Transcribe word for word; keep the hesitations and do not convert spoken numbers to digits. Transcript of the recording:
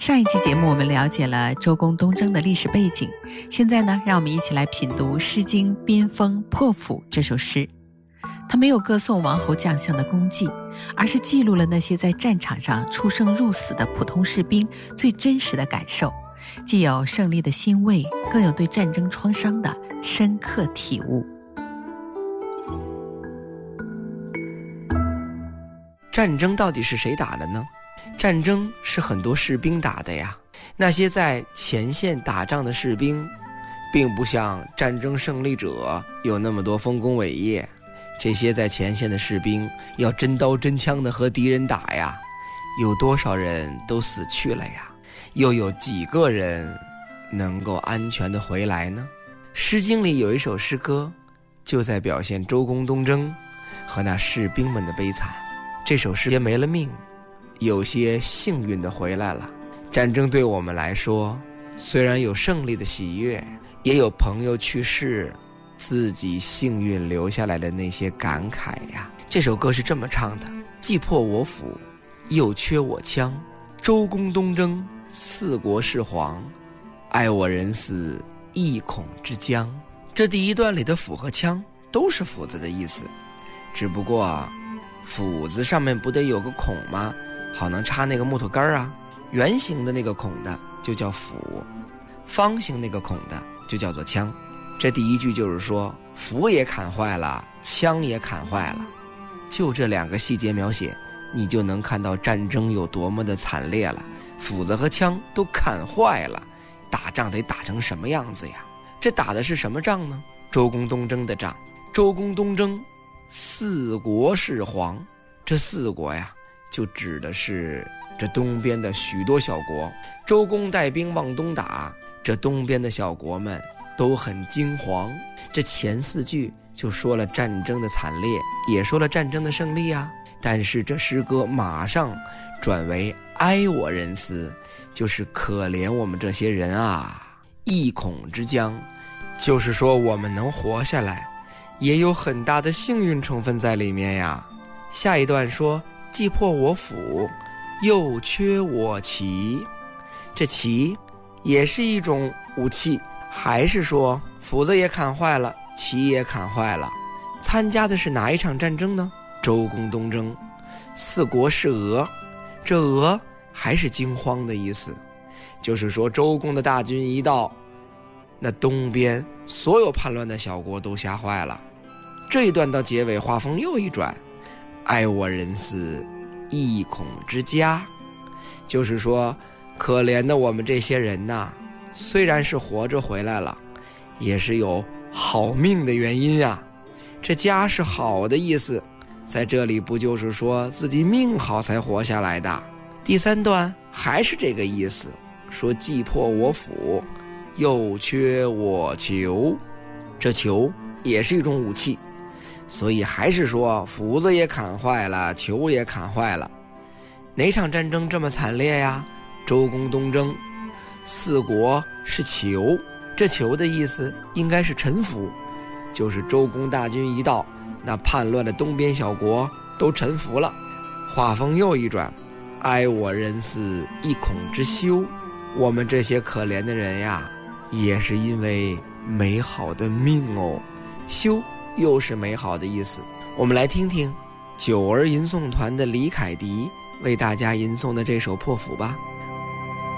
上一期节目我们了解了周公东征的历史背景，现在呢，让我们一起来品读《诗经·边锋·破釜》这首诗。它没有歌颂王侯将相的功绩，而是记录了那些在战场上出生入死的普通士兵最真实的感受，既有胜利的欣慰，更有对战争创伤的深刻体悟。 战争到底是谁打的呢？战争是很多士兵打的呀。那些在前线打仗的士兵，并不像战争胜利者有那么多丰功伟业。这些在前线的士兵要真刀真枪的和敌人打呀，有多少人都死去了呀？又有几个人能够安全的回来呢？诗经里有一首诗歌，就在表现周公东征和那士兵们的悲惨。这首诗没了命，有些幸运的回来了。战争对我们来说，虽然有胜利的喜悦，也有朋友去世，自己幸运留下来的那些感慨呀。这首歌是这么唱的：既破我釜，又缺我枪。周公东征，四国始皇。哀我人死，亦恐之将。这第一段里的斧和枪都是斧子的意思，只不过斧子上面不得有个孔吗？好能插那个木头杆啊。圆形的那个孔的就叫斧，方形那个孔的就叫做枪。这第一句就是说，斧也砍坏了，枪也砍坏了。就这两个细节描写，你就能看到战争有多么的惨烈了。斧子和枪都砍坏了，打仗得打成什么样子呀？这打的是什么仗呢？周公东征的仗。周公东征，四国始皇。这四国呀，就指的是这东边的许多小国。周公带兵往东打，这东边的小国们都很惊惶。这前四句就说了战争的惨烈，也说了战争的胜利啊。但是这诗歌马上转为哀我人死，就是可怜我们这些人啊。亦恐之将，就是说我们能活下来，也有很大的幸运成分在里面呀。下一段说，既破我釜，又缺我旗。这旗也是一种武器，还是说斧子也砍坏了，旗也砍坏了。参加的是哪一场战争呢？周公东征。四国是俄，这俄还是惊慌的意思，就是说周公的大军一到，那东边所有叛乱的小国都吓坏了。这一段到结尾画风又一转，哀我人死，亦恐之家，就是说可怜的我们这些人呐，虽然是活着回来了，也是有好命的原因啊。这家是好的意思，在这里不就是说自己命好才活下来的。第三段还是这个意思，说既破我釜，又缺我球。这球也是一种武器，所以还是说斧子也砍坏了，球也砍坏了。哪场战争这么惨烈呀？周公东征。四国是囚，这囚的意思应该是臣服，就是周公大军一到，那叛乱的东边小国都臣服了。话锋又一转，哀我人死，亦恐之休。我们这些可怜的人呀，也是因为美好的命哦。休又是美好的意思。我们来听听九儿吟诵团的李凯迪为大家吟诵的这首破釜吧。